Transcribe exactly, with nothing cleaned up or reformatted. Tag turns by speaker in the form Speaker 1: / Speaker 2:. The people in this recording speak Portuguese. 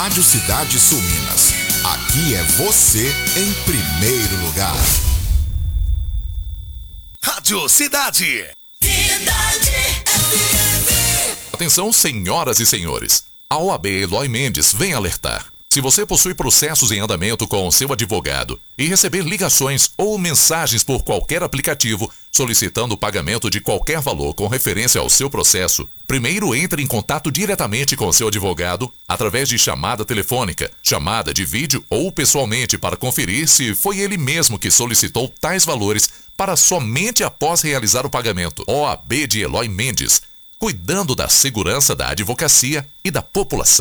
Speaker 1: Rádio Cidade Sul Minas. Aqui é você em primeiro lugar.
Speaker 2: Rádio Cidade.
Speaker 3: Cidade F M.
Speaker 4: Atenção, senhoras e senhores. A O A B Eloy Mendes vem alertar. Se você possui processos em andamento com o seu advogado e receber ligações ou mensagens por qualquer aplicativo solicitando o pagamento de qualquer valor com referência ao seu processo, primeiro entre em contato diretamente com o seu advogado através de chamada telefônica, chamada de vídeo ou pessoalmente para conferir se foi ele mesmo que solicitou tais valores para somente após realizar o pagamento. O A B de Eloy Mendes, cuidando da segurança da advocacia e da população.